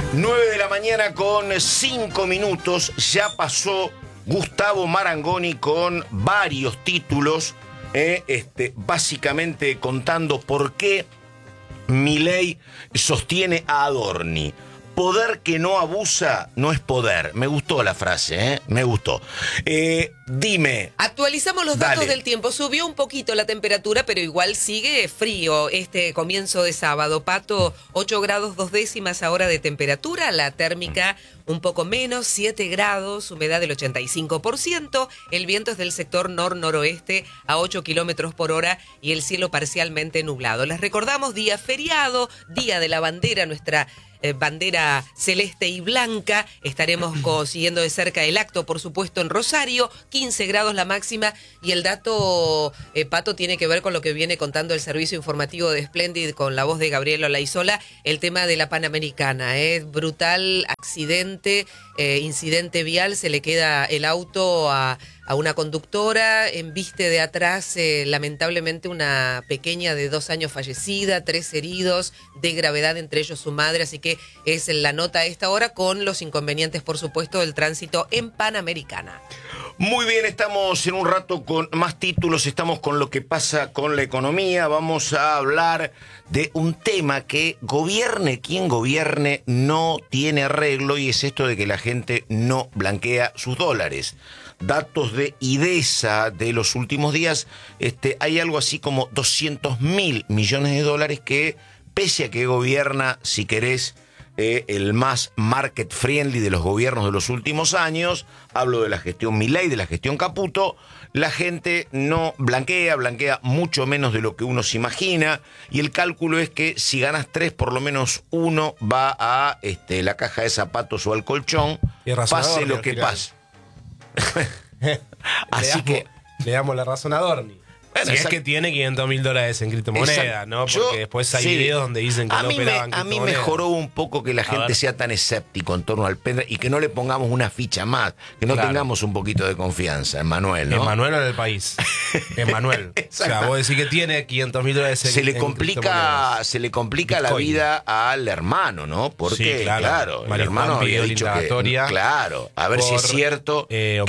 9 de la mañana con 5 minutos. Ya pasó Gustavo Marangoni con varios títulos, básicamente contando por qué Milei sostiene a Adorni. Poder que no abusa no es poder. Me gustó la frase, me gustó. Dime. Actualizamos los datos del tiempo. Subió un poquito la temperatura, pero igual sigue frío este comienzo de sábado. Pato, 8 grados 2 décimas ahora de temperatura. La térmica un poco menos, 7 grados, humedad del 85%. El viento es del sector nor-noroeste a 8 kilómetros por hora y el cielo parcialmente nublado. Les recordamos, día feriado, día de la bandera, nuestra bandera celeste y blanca. Estaremos siguiendo de cerca el acto, por supuesto, en Rosario. 15 grados la máxima. Y el dato, Pato, tiene que ver con lo que viene contando el servicio informativo de Splendid con la voz de Gabriel Olaizola, el tema de la Panamericana. Brutal accidente, incidente vial. Se le queda el auto a una conductora, embiste de atrás, lamentablemente una pequeña de 2 años fallecida, 3 heridos de gravedad, entre ellos su madre, así que es la nota a esta hora con los inconvenientes, por supuesto, del tránsito en Panamericana. Muy bien, estamos en un rato con más títulos, estamos con lo que pasa con la economía, vamos a hablar de un tema que gobierne quien gobierne no tiene arreglo, y es esto de que la gente no blanquea sus dólares. Datos de IDESA de los últimos días, hay algo así como 200.000 millones de dólares que, pese a que gobierna, si querés, el más market friendly de los gobiernos de los últimos años, hablo de la gestión Milei, de la gestión Caputo, la gente no blanquea mucho menos de lo que uno se imagina, y el cálculo es que si ganas 3, por lo menos 1 va a la caja de zapatos o al colchón, pase lo que pase. Así que le damos la razón a Adorni. Bueno, si es que tiene $500 en criptomonedas, ¿no? Porque después hay videos donde dicen que no operaban criptomonedas. A mí me joró un poco que la gente sea tan escéptico en torno al pendrive y que no le pongamos una ficha más, que no tengamos un poquito de confianza en Manuel, ¿no? En Manuel en el país. En Manuel. O sea, vos decís que tiene $500.000 en se le complica la vida al hermano, ¿no? Porque, sí, claro, el hermano había dicho que, a ver si es cierto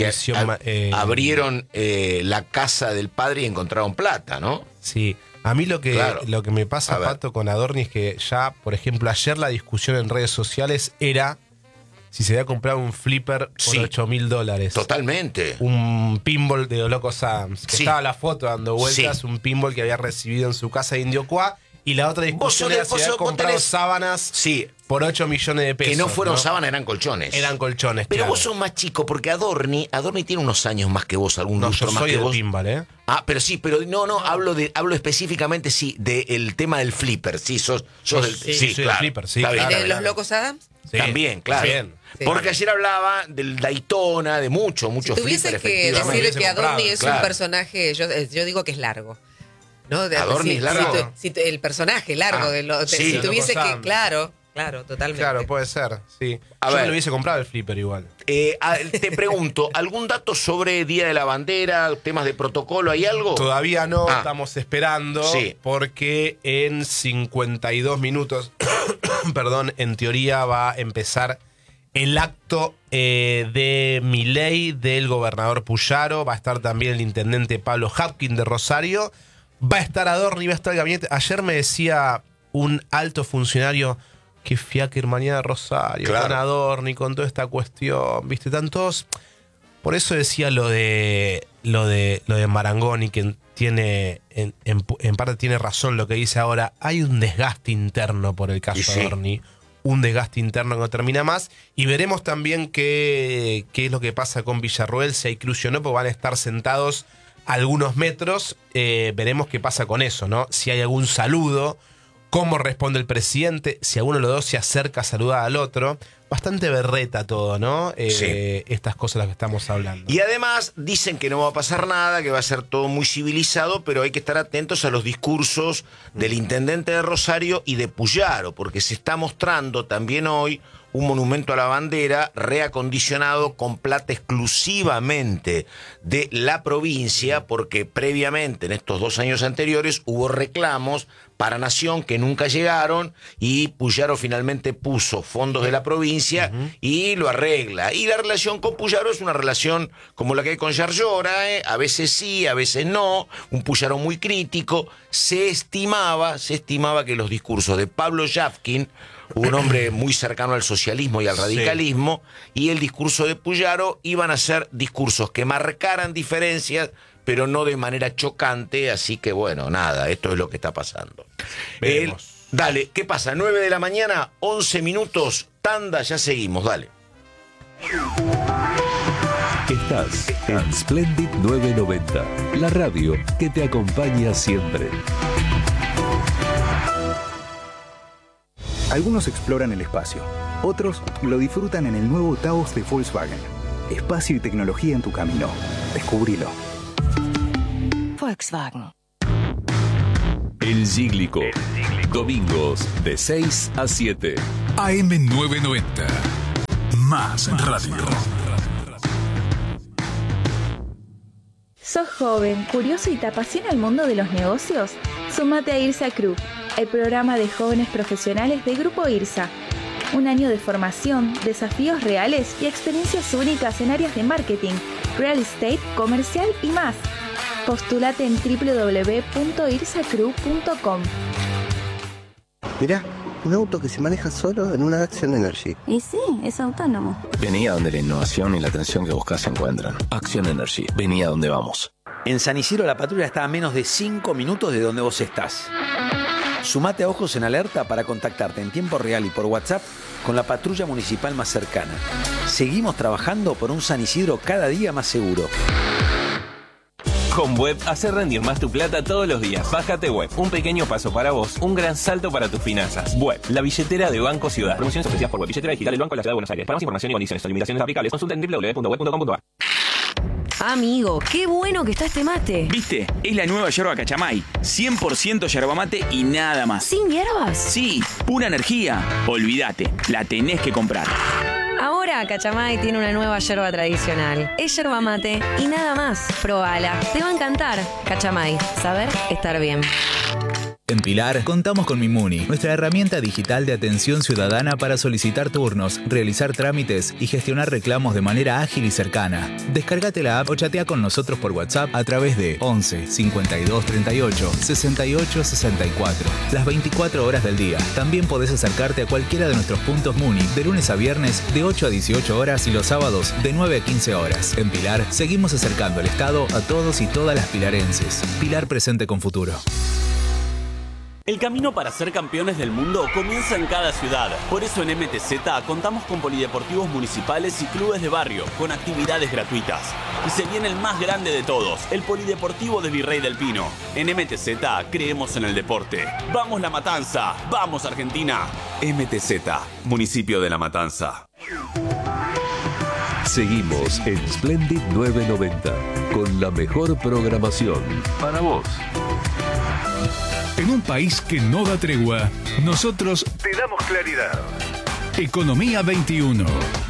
que abrieron la casa del padre y encontraron plata, ¿no? Sí. A mí lo que me pasa, Pato, con Adorni es que ya, por ejemplo, ayer la discusión en redes sociales era si se había comprado un flipper por $8.000. Totalmente. Un pinball de Loco Adams. Que estaba la foto dando vueltas, un pinball que había recibido en su casa de Indiocuá. Y la otra discusión era si había comprado sábanas por 8 millones de pesos. Que no fueron sábanas, eran colchones. Eran colchones, pero vos sos más chico, porque Adorni tiene unos años más que vos, algún lustro más que vos. No, yo soy del pinball, ¿eh? Pero no, hablo específicamente, del tema del flipper. Sí, sos del... Sí, claro. Del flipper, sí. ¿Y de los Locos Adams? Sí, también, claro. Bien. Sí. Porque ayer hablaba del Daytona, de muchos si tuviese que decir que Adorni es un personaje, yo digo que es largo. ¿No? Adorni es largo. El personaje largo si tuviese que, claro, totalmente. Claro, puede ser, sí. Yo me lo hubiese comprado el flipper igual. Te pregunto, ¿algún dato sobre Día de la Bandera, temas de protocolo, hay algo? Todavía no, estamos esperando, porque en 52 minutos, perdón, en teoría va a empezar el acto de Milei, del gobernador Puyaro, va a estar también el intendente Pablo Hapkin de Rosario. Va a estar Adorni, va a estar el gabinete. Ayer me decía un alto funcionario que fiaker mañana Rosario, con Adorni, con toda esta cuestión, ¿viste? Están todos. Por eso decía lo de Marangoni, que tiene en parte tiene razón lo que dice ahora. Hay un desgaste interno por el caso Adorni. Un desgaste interno que no termina más. Y veremos también qué es lo que pasa con Villarroel, si hay cruce o no, porque van a estar sentados algunos metros. Veremos qué pasa con eso, ¿no? Si hay algún saludo, cómo responde el presidente, si alguno de los dos se acerca a saludar al otro. Bastante berreta todo, ¿no? Estas cosas de las que estamos hablando. Y además dicen que no va a pasar nada, que va a ser todo muy civilizado, pero hay que estar atentos a los discursos del intendente de Rosario y de Puyaro, porque se está mostrando también hoy un monumento a la bandera reacondicionado con plata exclusivamente de la provincia, porque previamente, en estos 2 años anteriores, hubo reclamos para Nación, que nunca llegaron, y Puyaro finalmente puso fondos de la provincia y lo arregla. Y la relación con Puyaro es una relación como la que hay con Yarlora, a veces sí, a veces no, un Puyaro muy crítico. Se estimaba que los discursos de Pablo Yavkin, un hombre muy cercano al socialismo y al radicalismo, y el discurso de Puyaro iban a ser discursos que marcaran diferencias, pero no de manera chocante, así que bueno, nada, esto es lo que está pasando. Dale, ¿qué pasa? 9 de la mañana, 11 minutos, tanda, ya seguimos, dale. Estás en Splendid 990, la radio que te acompaña siempre. Algunos exploran el espacio, otros lo disfrutan en el nuevo Taos de Volkswagen. Espacio y tecnología en tu camino. Descubrilo. Volkswagen. El Cíclico. Domingos de 6 a 7. AM 990. Más radio. ¿Sos joven, curioso y te apasiona el mundo de los negocios? Súmate a IRSA Crew, el programa de jóvenes profesionales de Grupo IRSA. Un año de formación, desafíos reales y experiencias únicas en áreas de marketing, real estate, comercial y más. Postúlate en www.irsacrew.com. Mirá, un auto que se maneja solo en una Action Energy. Y sí, es autónomo. Vení a donde la innovación y la atención que buscas se encuentran. Action Energy. Vení a donde vamos. En San Isidro la patrulla está a menos de 5 minutos de donde vos estás. Sumate a Ojos en Alerta para contactarte en tiempo real y por WhatsApp con la patrulla municipal más cercana. Seguimos trabajando por un San Isidro cada día más seguro. Con Web, hacer rendir más tu plata todos los días. Bájate Web, un pequeño paso para vos, un gran salto para tus finanzas. Web, la billetera de Banco Ciudad. Promociones ofrecidas por Web, billetera digital del Banco de la Ciudad de Buenos Aires. Para más información y condiciones o limitaciones aplicables, consulta en www.web.com.ar. Amigo, qué bueno que está este mate. ¿Viste? Es la nueva yerba Cachamay. 100% yerba mate y nada más. ¿Sin hierbas? Sí, pura energía. Olvídate, la tenés que comprar. Ahora Cachamay tiene una nueva yerba tradicional. Es yerba mate y nada más. Probala, te va a encantar. Cachamay, saber estar bien. En Pilar contamos con Mimuni, nuestra herramienta digital de atención ciudadana para solicitar turnos, realizar trámites y gestionar reclamos de manera ágil y cercana. Descárgate la app o chatea con nosotros por WhatsApp a través de 11 52 38 68 64. Las 24 horas del día. También podés acercarte a cualquiera de nuestros puntos Muni de lunes a viernes de 8 a 18 horas y los sábados de 9 a 15 horas. En Pilar seguimos acercando el Estado a todos y todas las pilarenses. Pilar presente con futuro. El camino para ser campeones del mundo comienza en cada ciudad. Por eso en MTZ contamos con polideportivos municipales y clubes de barrio, con actividades gratuitas. Y se viene el más grande de todos, el Polideportivo de Virrey del Pino. En MTZ creemos en el deporte. ¡Vamos La Matanza! ¡Vamos Argentina! MTZ, municipio de La Matanza. Seguimos en Splendid 990, con la mejor programación para vos. En un país que no da tregua, nosotros te damos claridad. Economía 21.